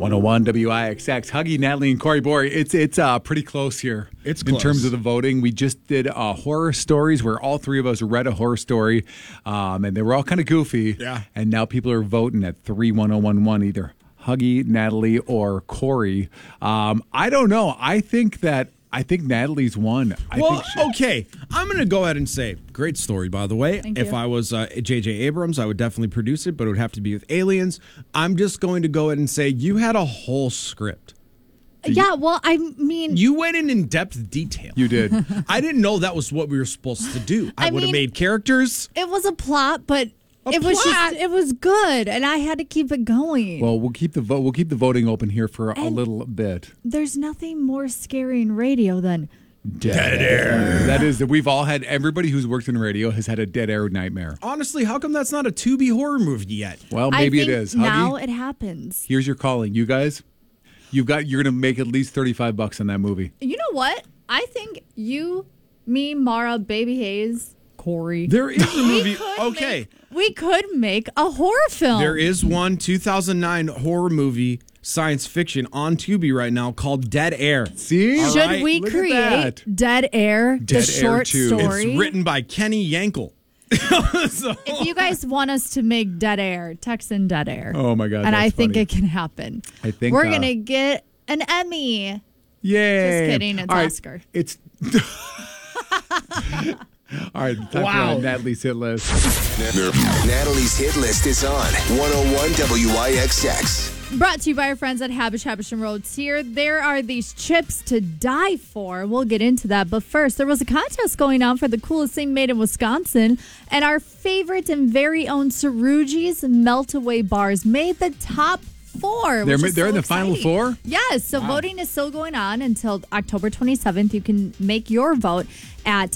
101 WIXX. Huggy, Natalie, and Corey Bory. It's pretty close here. It's in close. terms of the voting. We just did horror stories where all three of us read a horror story, and they were all kind of goofy. Yeah. And now people are voting at 31011 either Huggy, Natalie, or Corey. I don't know. I think Natalie's won. Okay. I'm going to go ahead and say, great story, by the way. Thank if you. I was J.J. Abrams, I would definitely produce it, but it would have to be with aliens. I'm just going to go ahead and say you had a whole script. Yeah, well, I mean, You went in depth detail. You did. I didn't know that was what we were supposed to do. I would have mean- made characters. it was a plot, but it plot? was good, and I had to keep it going. Well, we'll keep the voting open here for a little bit. There's nothing more scary in radio than Dead air. That is, we've all had, everybody who's worked in radio has had a dead air nightmare. Honestly, how come that's not a Tubi horror movie yet? Well, maybe I think it is. now Huggy, it happens. here's your calling. You guys, you're going to make at least $35 on that movie. You know what? I think you, me, Mara, Baby Hayes, Corey. There is a movie. could Okay. We could make a horror film. There is one 2009 horror movie, science fiction, on Tubi right now called Dead Air. See? All Should right, we look at create that. Dead Air, Dead the Air short 2. story? It's written by Kenny Yankel. So- If you guys want us to make Dead Air, text in Dead Air. Oh, my God. And that's I think funny. it can happen. I think, we're going to get an Emmy. Yay. Just kidding, it's All right, Oscar. It's. All right, time Wow. for Natalie's hit list. Natalie's hit list is on 101 WIXX. Brought to you by our friends at Habish and Rhodes here. There are these chips to die for. We'll get into that. But first, there was a contest going on for the coolest thing made in Wisconsin. And our favorite and very own Cerrugi's Melt-Away bars made the top 4. They're which is in so the final exciting. 4? Yes. So voting is still going on until October 27th. You can make your vote at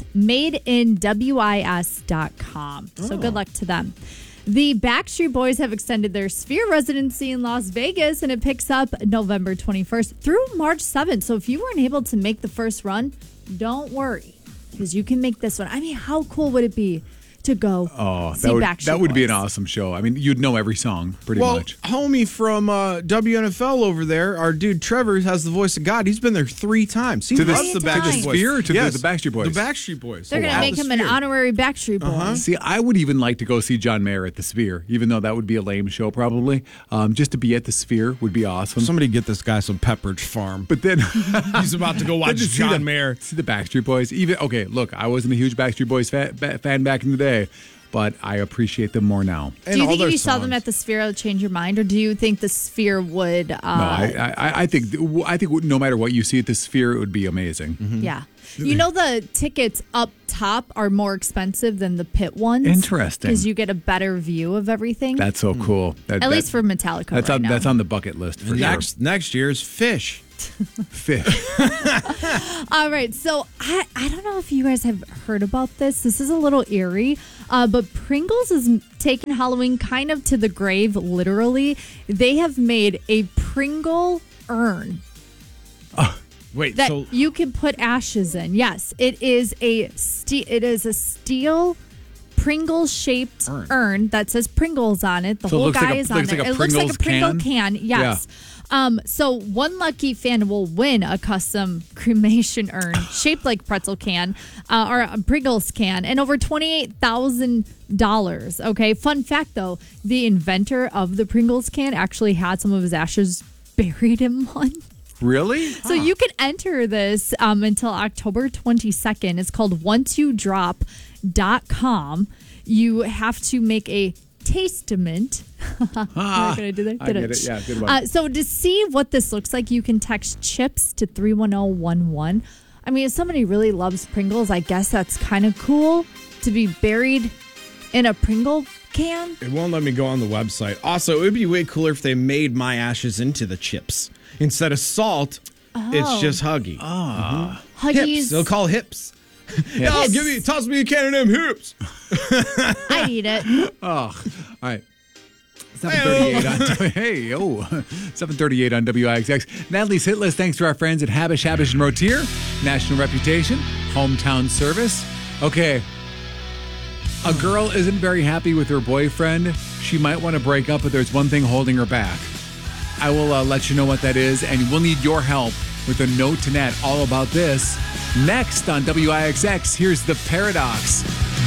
madeinwis.com. So good luck to them. The Backstreet Boys have extended their Sphere residency in Las Vegas, and it picks up November 21st through March 7th. So if you weren't able to make the first run, don't worry, because you can make this one. I mean, how cool would it be to go see Backstreet that would be an Boys? awesome show. I mean, you'd know every song pretty Well, much. homie from WNFL over there, our dude Trevor has the voice of God. He's been there 3 times. He To the- loves the to the Backstreet Boys. Sphere or to the Yes, Backstreet Boys? The Backstreet Boys. They're going to make him an honorary Backstreet Boy. See, I would even like to go see John Mayer at the Sphere, even though that would be a lame show probably. Just to be at the Sphere would be awesome. Somebody get this guy some Pepperidge Farm. But then He's about to go watch just see John the- Mayer. See the Backstreet Boys. Even look, I wasn't a huge Backstreet Boys fan back in the day, but I appreciate them more now. Do you think if you saw them at the Sphere, it would change your mind, or do you think the Sphere would? No, I think no matter what you see at the Sphere, it would be amazing. Yeah. You know, the tickets up top are more expensive than the pit ones. Interesting. Because you get a better view of everything. That's so cool. At least for Metallica that's right now. That's on the bucket list for sure. Next year's Fish. Fish. All right. So I don't know if you guys have heard about this. This is a little eerie, but Pringles is taking Halloween kind of to the grave, literally. They have made a Pringle urn Wait, that so you can put ashes in. Yes, it is a steel Pringles shaped urn that says Pringles on it. The So it whole looks like guy a- is on looks it. like a It looks like a Pringles Pringle can? can. Yes. So one lucky fan will win a custom cremation urn shaped like pretzel can or a Pringles can, and over $28,000. Okay. Fun fact though, the inventor of the Pringles can actually had some of his ashes buried in one. Really? So you can enter this until October 22nd. It's called onetodrop.com. You have to make a testament. Am I going to do that? I get it. Yeah, good one. So to see what this looks like, you can text CHIPS to 31011. I mean, if somebody really loves Pringles, I guess that's kind of cool to be buried in a Pringle can. it won't let me go on the website. Also, it would be way cooler if they made my ashes into the chips. Instead of salt, it's just Huggy. Hips. Huggies. They'll call hips. Yeah, toss me a can of them hips. I'd eat it. All right. 7:38 on 7:38 on WIXX. Natalie's hit list. Thanks to our friends at Habish and Rotier. National reputation, hometown service. Okay. A girl isn't very happy with her boyfriend. She might want to break up, but there's one thing holding her back. I will let you know what that is, and we'll need your help with a note to Nat all about this. Next on WIXX, here's The Paradox.